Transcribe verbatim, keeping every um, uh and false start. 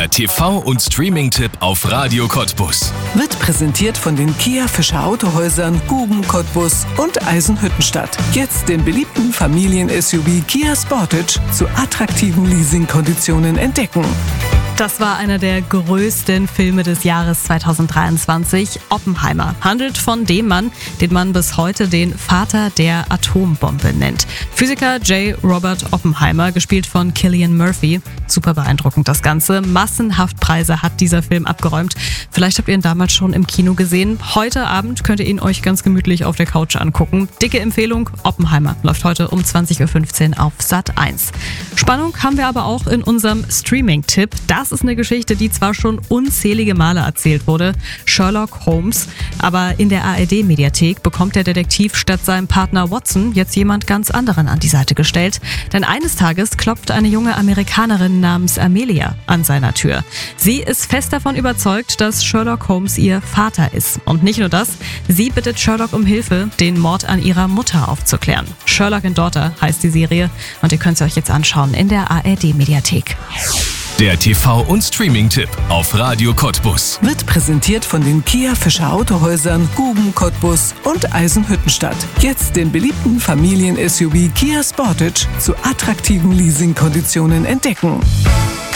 Der T V- und Streaming-Tipp auf Radio Cottbus. Wird präsentiert von den Kia Fischer Autohäusern, Guben, Cottbus und Eisenhüttenstadt. Jetzt den beliebten Familien-S U V Kia Sportage zu attraktiven Leasingkonditionen entdecken. Das war einer der größten Filme des Jahres zweitausenddreiundzwanzig. Oppenheimer handelt von dem Mann, den man bis heute den Vater der Atombombe nennt. Physiker J. Robert Oppenheimer, gespielt von Cillian Murphy. Super beeindruckend das Ganze. Massenhaft Preise hat dieser Film abgeräumt. Vielleicht habt ihr ihn damals schon im Kino gesehen. Heute Abend könnt ihr ihn euch ganz gemütlich auf der Couch angucken. Dicke Empfehlung, Oppenheimer läuft heute um zwanzig Uhr fünfzehn auf Sat eins. Spannung haben wir aber auch in unserem Streaming-Tipp. Das ist eine Geschichte, die zwar schon unzählige Male erzählt wurde, Sherlock Holmes, aber in der A R D-Mediathek bekommt der Detektiv statt seinem Partner Watson jetzt jemand ganz anderen an die Seite gestellt. Denn eines Tages klopft eine junge Amerikanerin namens Amelia an seiner Tür. Sie ist fest davon überzeugt, dass Sherlock Holmes ihr Vater ist. Und nicht nur das, sie bittet Sherlock um Hilfe, den Mord an ihrer Mutter aufzuklären. Sherlock and Daughter heißt die Serie und ihr könnt sie euch jetzt anschauen in der A R D-Mediathek. Der T V- und Streaming-Tipp auf Radio Cottbus. Wird präsentiert von den Kia Fischer Autohäusern, Guben, Cottbus und Eisenhüttenstadt. Jetzt den beliebten Familien-S U V Kia Sportage zu attraktiven Leasingkonditionen entdecken.